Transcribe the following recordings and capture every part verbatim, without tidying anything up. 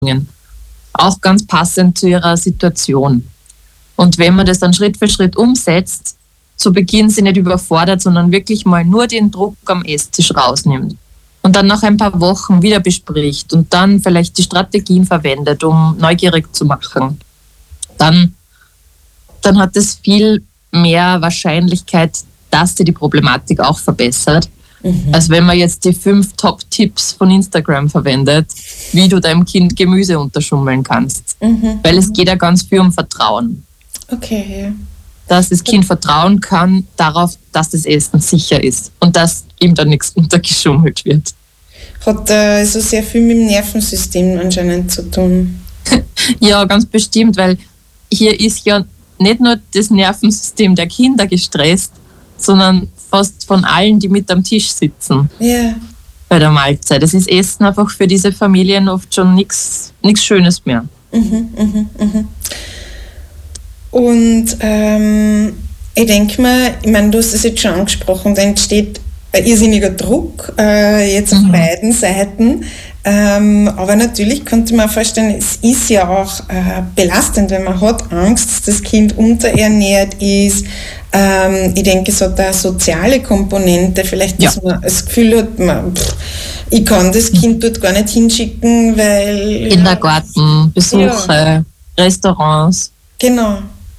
Auch ganz passend zu ihrer Situation. Und wenn man das dann Schritt für Schritt umsetzt, zu Beginn sie nicht überfordert, sondern wirklich mal nur den Druck am Esstisch rausnimmt und dann nach ein paar Wochen wieder bespricht und dann vielleicht die Strategien verwendet, um neugierig zu machen, dann, dann hat es viel mehr Wahrscheinlichkeit, dass sie die Problematik auch verbessert, mhm. als wenn man jetzt die fünf Top-Tipps von Instagram verwendet, wie du deinem Kind Gemüse unterschummeln kannst. Mhm. Weil es geht ja ganz viel um Vertrauen. Okay, ja. Dass das Kind vertrauen kann darauf, dass das Essen sicher ist und dass ihm da nichts untergeschummelt wird. Hat also sehr viel mit dem Nervensystem anscheinend zu tun. Ja, ganz bestimmt, weil hier ist ja nicht nur das Nervensystem der Kinder gestresst, sondern fast von allen, die mit am Tisch sitzen. Ja. Bei der Mahlzeit. Es ist Essen einfach für diese Familien oft schon nichts Schönes mehr. Mhm, mhm, mhm. Und ähm, ich denke mir, ich meine, du hast es jetzt schon angesprochen, da entsteht ein irrsinniger Druck, äh, jetzt auf mhm. beiden Seiten. Ähm, aber natürlich könnte man vorstellen, es ist ja auch äh, belastend, wenn man hat Angst, dass das Kind unterernährt ist. Ähm, ich denke, es hat eine soziale Komponente, vielleicht, dass ja. man das Gefühl hat, man, pff, ich kann das Kind dort gar nicht hinschicken, weil... Kindergarten, ja, Besuche, ja. Restaurants. Genau.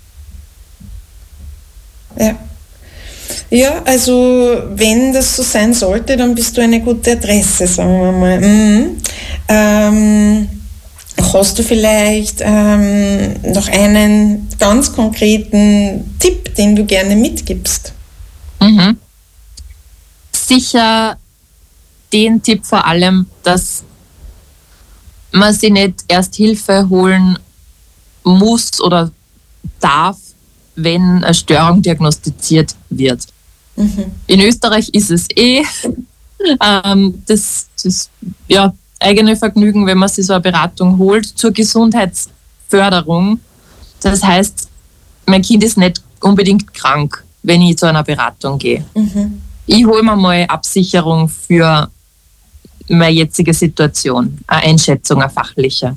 Ja. Ja, also wenn das so sein sollte, dann bist du eine gute Adresse, sagen wir mal. Mhm. Ähm, hast du vielleicht ähm, noch einen ganz konkreten Tipp, den du gerne mitgibst? Mhm. Sicher den Tipp vor allem, dass man sich nicht erst Hilfe holen muss oder darf, wenn eine Störung diagnostiziert wird. Mhm. In Österreich ist es eh ähm, das, das ja, eigene Vergnügen, wenn man sich so eine Beratung holt zur Gesundheitsförderung. Das heißt, mein Kind ist nicht unbedingt krank, wenn ich zu einer Beratung gehe. Mhm. Ich hole mir mal Absicherung für meine jetzige Situation, eine Einschätzung, eine fachliche.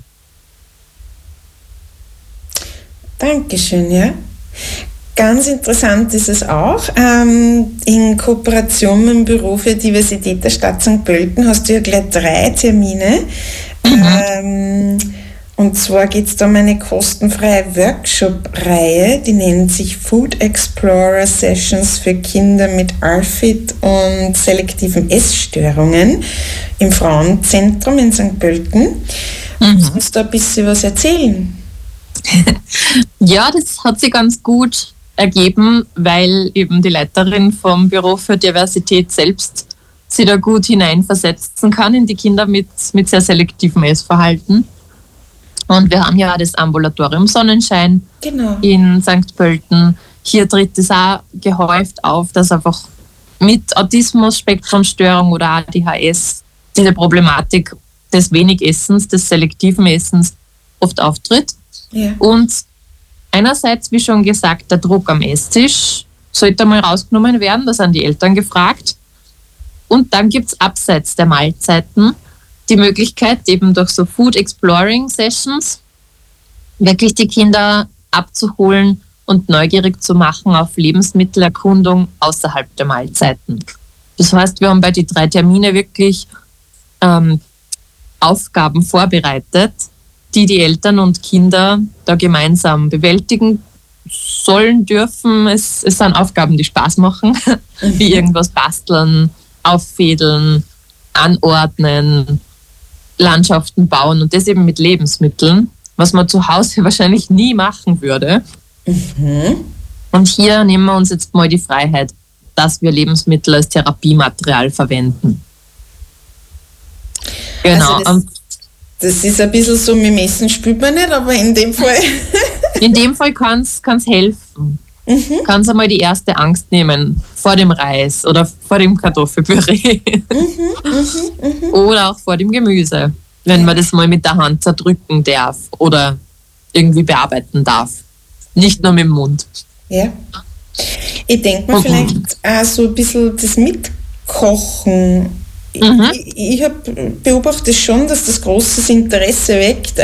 Dankeschön, ja. Ganz interessant ist es auch, ähm, in Kooperation mit dem Büro für Diversität der Stadt Sankt Pölten hast du ja gleich drei Termine. Mhm. Ähm, und zwar geht es da um eine kostenfreie Workshop-Reihe, die nennt sich Food Explorer Sessions für Kinder mit A R F I D und selektiven Essstörungen im Frauenzentrum in Sankt Pölten. Mhm. Kannst du da ein bisschen was erzählen? Ja, das hat sich ganz gut ergeben, weil eben die Leiterin vom Büro für Diversität selbst sich da gut hineinversetzen kann in die Kinder mit, mit sehr selektivem Essverhalten. Und wir haben ja auch das Ambulatorium Sonnenschein genau. in Sankt Pölten. Hier tritt es auch gehäuft auf, dass einfach mit Autismus, Spektrumstörung oder A D H S diese Problematik des Wenigessens, des selektiven Essens oft auftritt. Ja. Und einerseits, wie schon gesagt, der Druck am Esstisch sollte mal rausgenommen werden, das haben die Eltern gefragt. Und dann gibt es abseits der Mahlzeiten die Möglichkeit, eben durch so Food Exploring Sessions wirklich die Kinder abzuholen und neugierig zu machen auf Lebensmittelerkundung außerhalb der Mahlzeiten. Das heißt, wir haben bei den drei Termine wirklich ähm, Aufgaben vorbereitet, die die Eltern und Kinder da gemeinsam bewältigen sollen, dürfen. Es, es sind Aufgaben, die Spaß machen, mhm. wie irgendwas basteln, auffädeln, anordnen, Landschaften bauen und das eben mit Lebensmitteln, was man zu Hause wahrscheinlich nie machen würde. Mhm. Und hier nehmen wir uns jetzt mal die Freiheit, dass wir Lebensmittel als Therapiematerial verwenden. Genau. Also das, das ist ein bisschen so, mit dem Essen spürt man nicht, aber in dem Fall... in dem Fall kann es helfen. Mhm. Kann es einmal die erste Angst nehmen vor dem Reis oder vor dem Kartoffelpüree. Mhm, mh, mh. Oder auch vor dem Gemüse, wenn man das mal mit der Hand zerdrücken darf oder irgendwie bearbeiten darf. Nicht nur mit dem Mund. Ja. Ich denke mal, vielleicht auch so ein bisschen das Mitkochen mhm. ich, ich hab, beobachte schon, dass das großes Interesse weckt.